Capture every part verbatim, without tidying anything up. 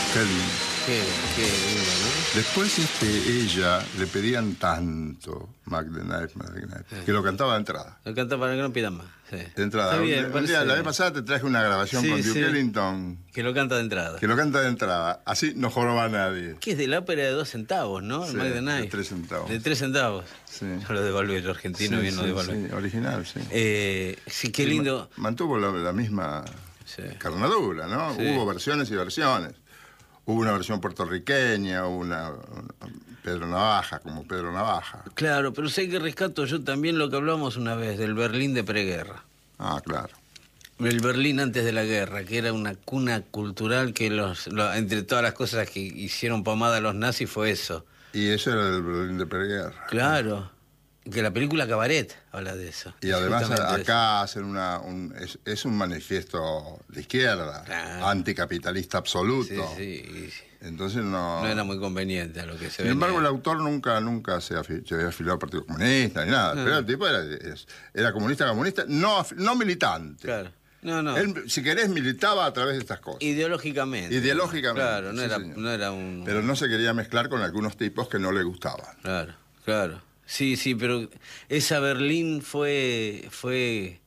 Qué lindo. Qué, qué lindo, ¿no? Después este, ella le pedían tanto Mac the Knife, Mac the Knife, Sí. que lo cantaba de entrada. Lo canta para que no pidan más. Sí. De entrada. Está bien, un, me un día, parece la vez bien. pasada te traje una grabación Sí, con Duke sí. Ellington, Que lo canta de entrada. que lo canta de entrada. Así no joroba a nadie. Que es de la ópera de dos centavos, ¿no? Sí, El Mac the Knife. de tres centavos. De tres centavos. Sí. Yo lo devalué, yo argentino Sí, bien lo sí, devalué. sí, original, sí. Eh, sí, qué Sí, lindo. ma- Mantuvo la, la misma Sí. carnadura, ¿no? Sí. Hubo versiones y versiones. Hubo una versión puertorriqueña, hubo una, una Pedro Navaja, como Pedro Navaja. Claro, pero sé que rescato yo también lo que hablamos una vez del Berlín de preguerra. Ah, claro. El Berlín antes de la guerra, que era una cuna cultural que los, lo- entre todas las cosas que hicieron pomada a los nazis fue eso. Y eso era del Berlín de preguerra. Claro, que la película Cabaret habla de eso. Y además Justamente de acá hacen una, un, es, es un manifiesto de izquierda, Claro. anticapitalista eso. absoluto. Sí, sí, y Entonces no... no era muy conveniente a lo que se Sin venía. embargo, el autor nunca nunca se, afi- se había afiliado al Partido Comunista ni nada. No. Pero el tipo era, es- era comunista, comunista, no, af- no militante. Claro, no, no. Él, si querés, militaba a través de estas cosas. Ideológicamente. Ideológicamente, Claro, no, sí, era, señor. no era un... Pero no se quería mezclar con algunos tipos que no le gustaban. Claro, claro. Sí, sí, pero esa Berlín fue fue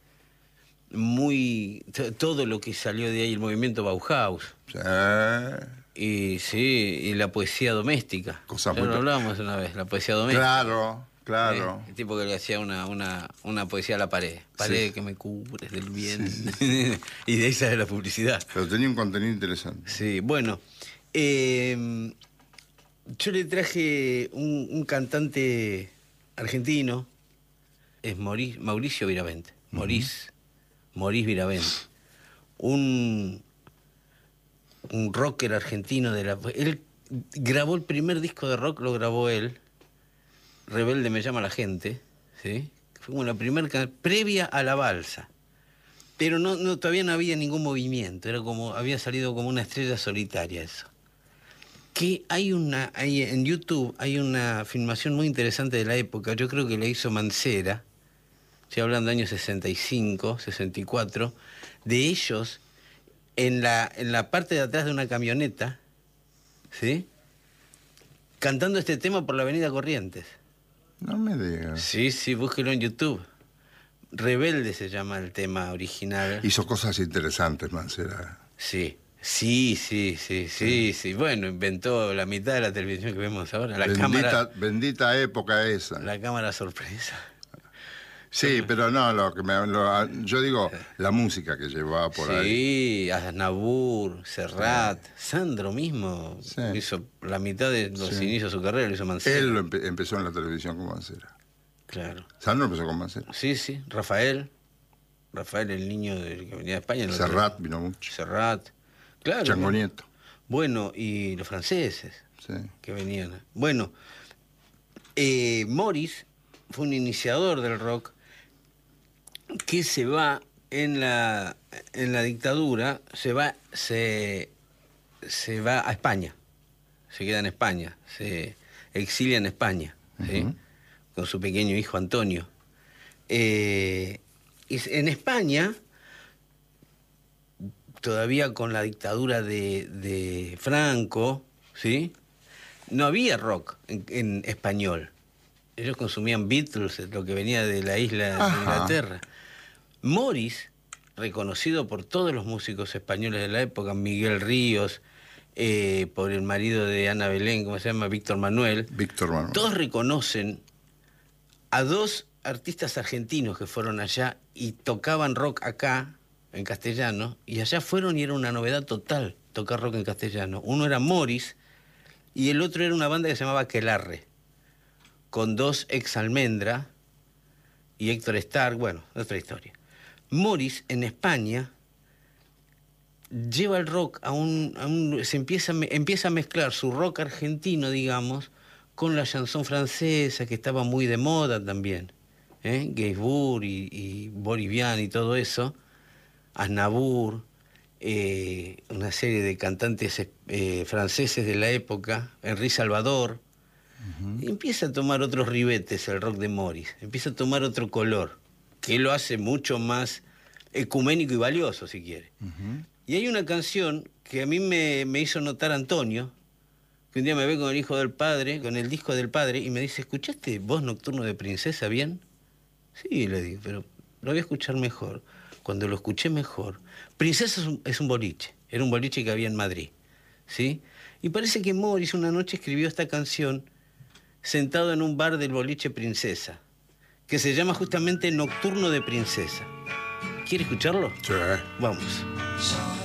muy... t- todo lo que salió de ahí, el movimiento Bauhaus. Sí. Y sí, y la poesía doméstica. Cosa Ya muy- lo hablábamos una vez, la poesía doméstica. Claro, claro. ¿Eh? El tipo que le hacía una, una, una poesía a la pared. Pared Sí. que me cubres del bien. Y de ahí sale la publicidad. Pero tenía un contenido interesante. Sí, bueno. eh, yo le traje un, un cantante argentino, es Mauricio, Mauricio Viravent. Maurice, Maurice Viravent. Un, un rocker argentino de la... Él grabó el primer disco de rock, lo grabó él. Rebelde me llama la gente, ¿sí? Fue como la primera can- previa a la balsa. Pero no, no, todavía no había ningún movimiento, era como, había salido como una estrella solitaria eso. Que hay una, hay, en YouTube hay una filmación muy interesante de la época, yo creo que la hizo Mancera, estoy hablando de años sesenta y cinco, sesenta y cuatro, de ellos en la, en la parte de atrás de una camioneta, ¿sí? Cantando este tema por la avenida Corrientes. No me digas. Sí, sí, búsquelo en YouTube. Rebelde se llama el tema original. Hizo cosas interesantes, Mancera. Sí, sí, sí, sí, sí, sí. Bueno, inventó la mitad de la televisión que vemos ahora. La bendita, cámara, bendita época esa. la cámara sorpresa. Sí, pero no, lo que me, lo- yo digo, la música que llevaba por ahí. Sí, Aznavour, Serrat, Sandro mismo Sí. hizo la mitad de los Sí. inicios de su carrera, lo hizo Mancera. Él lo empe- empezó en la televisión con Mancera. Claro. Sandro empezó con Mancera. Sí, sí, Rafael. Rafael, el niño de, que venía de España. ¿no? Serrat vino mucho. Serrat. Claro. Chango bueno. Nieto. Bueno, y los franceses Sí. que venían. Bueno, eh, Morris fue un iniciador del rock que se va en la, en la dictadura, se va, se, se va a España, se queda en España, se exilia en España, ¿sí? Ujú. Con su pequeño hijo Antonio. Eh, y en España, todavía con la dictadura de, de Franco, ¿sí? No había rock en, en español. Ellos consumían Beatles, lo que venía de la isla Ajá. de Inglaterra. Morris, reconocido por todos los músicos españoles de la época, Miguel Ríos, eh, por el marido de Ana Belén, ¿cómo se llama? Víctor Manuel, Víctor Manuel. todos reconocen a dos artistas argentinos que fueron allá y tocaban rock acá, en castellano, y allá fueron y era una novedad total tocar rock en castellano. Uno era Morris y el otro era una banda que se llamaba Aquelarre, con dos ex Almendra y Héctor Stark, bueno, otra historia. Morris en España lleva el rock a un... A un se empieza, a me- empieza a mezclar su rock argentino, digamos, con la chanson francesa, que estaba muy de moda también. ¿eh? Gainsbourg y, y Boris Vian y todo eso. Aznavour, eh, una serie de cantantes eh, franceses de la época, Henri Salvador. Y empieza a tomar otros ribetes el rock de Morris, empieza a tomar otro color, que lo hace mucho más ecuménico y valioso, si quiere. Ujú. Y hay una canción que a mí me, me hizo notar Antonio, que un día me ve con el hijo del padre, con el disco del padre, y me dice, ¿escuchaste Voz Nocturno de Princesa bien? Sí, le digo, pero lo voy a escuchar mejor. Cuando lo escuché mejor, Princesa es un, es un boliche, era un boliche que había en Madrid, ¿sí? Y parece que Morris una noche escribió esta canción sentado en un bar del boliche Princesa, que se llama justamente Nocturno de Princesa. ¿Quiere escucharlo? Sí. Vamos.